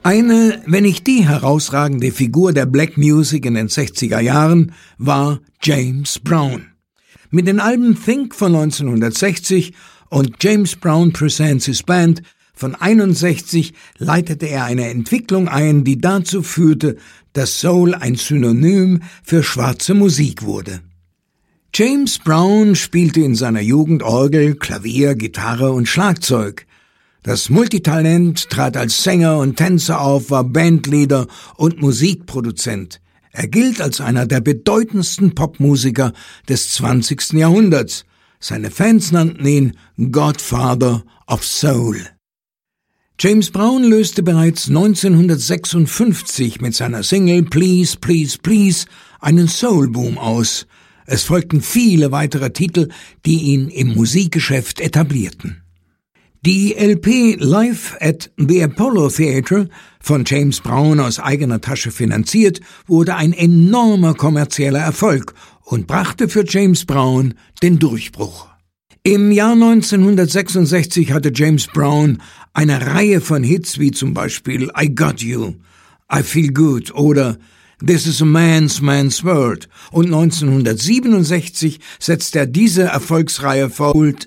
Eine, wenn nicht die herausragende Figur der Black Music in den 60er Jahren war James Brown. Mit den Alben Think von 1960 und James Brown Presents His Band von 61 leitete er eine Entwicklung ein, die dazu führte, dass Soul ein Synonym für schwarze Musik wurde. James Brown spielte in seiner Jugend Orgel, Klavier, Gitarre und Schlagzeug. Das Multitalent trat als Sänger und Tänzer auf, war Bandleader und Musikproduzent. Er gilt als einer der bedeutendsten Popmusiker des 20. Jahrhunderts. Seine Fans nannten ihn Godfather of Soul. James Brown löste bereits 1956 mit seiner Single Please, Please, Please einen Soulboom aus. Es folgten viele weitere Titel, die ihn im Musikgeschäft etablierten. Die LP Live at the Apollo Theatre, von James Brown aus eigener Tasche finanziert, wurde ein enormer kommerzieller Erfolg und brachte für James Brown den Durchbruch. Im Jahr 1966 hatte James Brown eine Reihe von Hits wie zum Beispiel I Got You, I Feel Good oder This is a Man's World, und 1967 setzte er diese Erfolgsreihe fort